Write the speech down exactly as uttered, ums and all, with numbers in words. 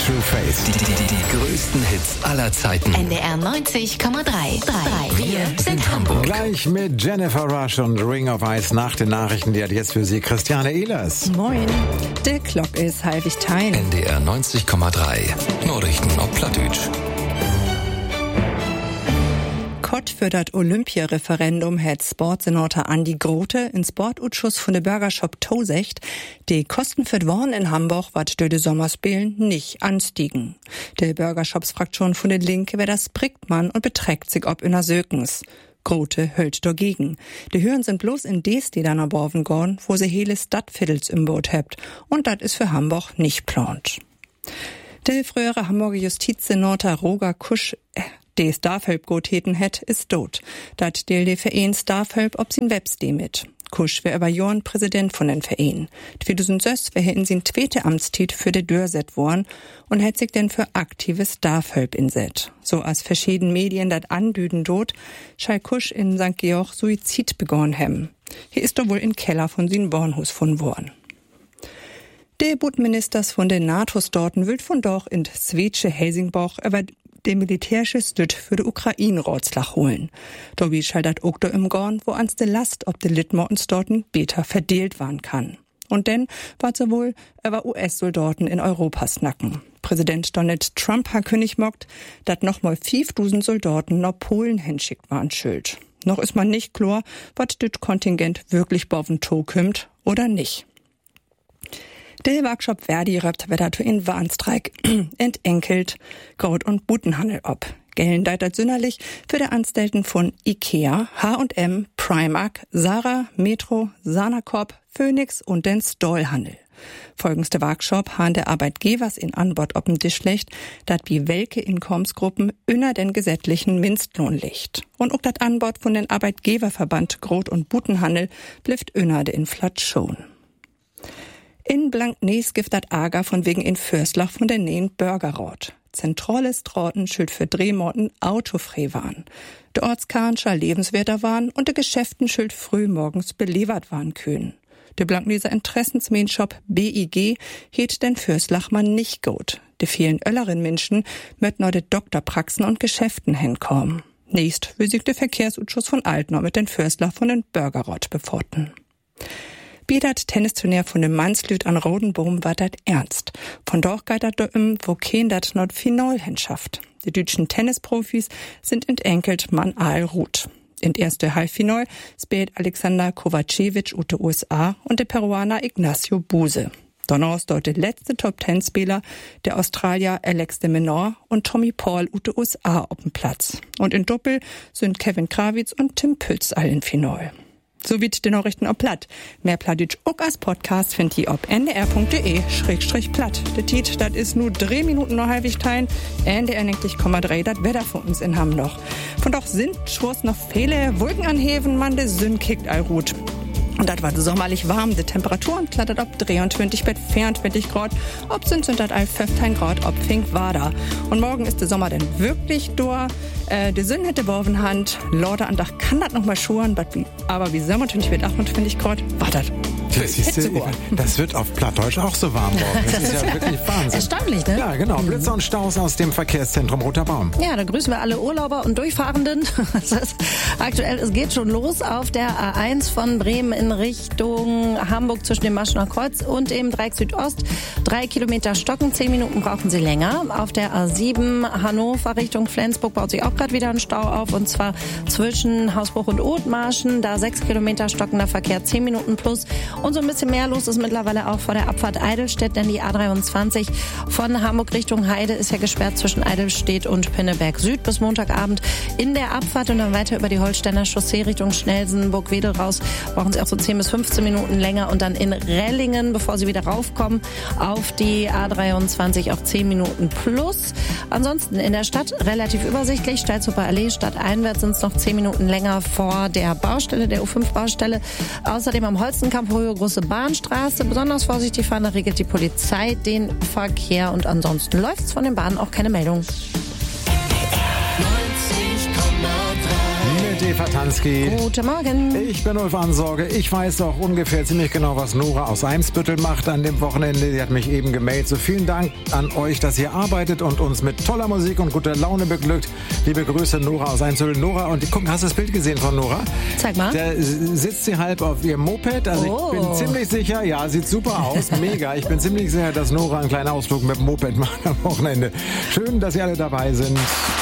True Faith. Die, die, die, die größten Hits aller Zeiten. N D R neunzig Komma drei. Wir sind Hamburg. Gleich mit Jennifer Rush und Ring of Ice nach den Nachrichten. Die hat jetzt für Sie Christiane Ehlers. Moin. Der Glock ist halbig tein. N D R neunzig Komma drei. Nachrichten auf Plattdeutsch. Kott für das Olympia-Referendum hat Sportsenator Andi Grote in Sportausschuss von der Bürgershop tosecht, die Kosten für Wohnen in Hamburg wat durch die Sommerspielen nicht anstiegen. Die Bürgershopsfraktion von der Linke wer das brickt man und beträgt sich ob in der Sökens. Grote höllt dagegen. Die Hören sind bloß in des die dann erworben gorn, wo sie hele Stadtviertels im Boot hebt. Und das ist für Hamburg nicht plant. Der frühere Hamburger Justizsenator Roger Kusch, äh, der Starfelb gut heten het, ist tot. Dat del de Verein Starfelb ob sin Webste mit. Kusch wär über Jahren Präsident von den Verein. zweitausendsechs wär hin sin zweite Amtstitel für de Dörset worden und hätt sich denn für aktives Starfelb inset. So als verschiedene Medien dat andüden dort, schall Kusch in Sankt Georg Suizid begonnen hem. Hier ist doch wohl in Keller von sin Bornhus von worden. Der Bundministers von den NATOs dorten will von doch in Svetsche Helsingborg über den militärische Stüt für die Ukraine-Ratslach holen. Dobi schall dat ook do im Gorn, wo ans de Last ob de Litmortens dorten beter verdeelt waren kann. Und denn war so wohl über U S-Soldaten in Europas Nacken. Präsident Donald Trump ha König mockt, dat nochmal fünftausend Soldaten nach Polen hinschickt waren schuld. Noch ist man nicht klar, wat dit Kontingent wirklich boven to kümmt oder nicht. Der Workshop Verdi röpt dazu in Warnstreik entenkelt Grot- und Butenhandel ob. Gellen deitert sünderlich für die Anstellten von Ikea, H und M, Primark, Zara, Metro, Sanacorp, Phoenix und den Stollhandel. Folgendste Workshop haben der Arbeitgebers in Anbot ob'n Tisch legt, dat wie welke Inkommensgruppen inner den gesetzlichen Mindestlohn liegt. Und ook dat Anbot von den Arbeitgeberverband Grot- und Butenhandel blifft inner de Inflation. In Blanknees gibt dat Ager von wegen in Fürslach von der Nähen Bürgerrat. Zentrales Trauten schild für Drehmorten autofrei waren. Der Ortskarnscher lebenswerter waren und der Geschäften schild früh morgens belevert waren kühn. Der Blankneser Interessensmenshop B I G hielt den Fürslachmann nicht gut. Die vielen ölleren Menschen möchten auch de Doktorpraxen und Geschäften hinkommen. Nächst will sich der Verkehrsausschuss von Altnau mit den Fürslach von den Bürgerrat beforten. Biedert Tennisturnier von dem Mannslüt an Rodenbohm war dat ernst. Von dort geht dat do im, wo kein dat not Final hinschafft. Die deutschen Tennisprofis sind entenkelt man all Ruth. In erste Halbfinal spielt Alexander Kovacevic ut U S A und der Peruaner Ignacio Buse. Donnerstag dort der letzte Top-Ten-Spieler, der Australier Alex de Minaur und Tommy Paul ut U S A auf dem Platz. Und in Doppel sind Kevin Krawitz und Tim Pütz all im Final. So wie die Nachrichten ob Platt. Mehr Plattdeutsch auch als Podcast findet ihr ob n d r punkt d e schrägstrich platt. Der Tiet, das ist nur drei Minuten noch halbig teilen. N D R neunzig Komma drei, das Wetter für uns in Hamm noch. Von doch sind schwurz noch viele Wolken anheben, man de Sünn kickt all gut. Und das war sommerlich warm. Die Temperaturen klattert ob dreiundzwanzig bis vierundzwanzig Grad. Ob sind sind das all fünfzehn Grad, ob fink war da. Und morgen ist der Sommer denn wirklich durch. Äh, die Sünn hätte Bovenhand. Lauter an Dach kann das noch mal schuren. Aber wie siebenundzwanzig bis achtundzwanzig Grad war das. Das, ist, das wird auf Plattdeutsch auch so warm morgen. Das, das ist ja wirklich Wahnsinn. Erstaunlich, ne? Ja, genau. Blitze und Staus aus dem Verkehrszentrum Roter Baum. Ja, da grüßen wir alle Urlauber und Durchfahrenden. Das ist aktuell, es geht schon los auf der A eins von Bremen in Richtung Hamburg zwischen dem Maschener Kreuz und dem Dreieck Südost. Drei Kilometer stocken, zehn Minuten brauchen Sie länger. Auf der A sieben Hannover Richtung Flensburg baut sich auch gerade wieder ein Stau auf. Und zwar zwischen Hausbruch und Othmarschen. Da sechs Kilometer stockender Verkehr, zehn Minuten plus. Und so ein bisschen mehr los ist mittlerweile auch vor der Abfahrt Eidelstedt, denn die A dreiundzwanzig von Hamburg Richtung Heide ist ja gesperrt zwischen Eidelstedt und Pinneberg Süd bis Montagabend in der Abfahrt und dann weiter über die Holsteiner Chaussee Richtung Schnelsen-Burgwedel raus. Brauchen Sie auch so zehn bis fünfzehn Minuten länger und dann in Rellingen, bevor Sie wieder raufkommen, auf die A dreiundzwanzig auch zehn Minuten plus. Ansonsten in der Stadt relativ übersichtlich. Stalzhupper Allee, stadteinwärts sind es noch zehn Minuten länger vor der Baustelle, der U fünf Baustelle. Außerdem am Holstenkamp Hohe Große Bahnstraße. Besonders vorsichtig fahren, da regelt die Polizei den Verkehr und ansonsten läuft's von den Bahnen auch keine Meldung. Mit und Eva Tansky. Guten Morgen. Ich bin Ulf Ansorge. Ich weiß auch ungefähr ziemlich genau, was Nora aus Eimsbüttel macht an dem Wochenende. Sie hat mich eben gemailt. So vielen Dank an euch, dass ihr arbeitet und uns mit toller Musik und guter Laune beglückt. Liebe Grüße, Nora aus Eimsbüttel. Nora, und guck, hast du das Bild gesehen von Nora? Zeig mal. Da sitzt sie halb auf ihrem Moped. Also oh. ich bin ziemlich sicher, ja, sieht super aus, mega. Ich bin ziemlich sicher, dass Nora einen kleinen Ausflug mit dem Moped macht am Wochenende. Schön, dass ihr alle dabei sind.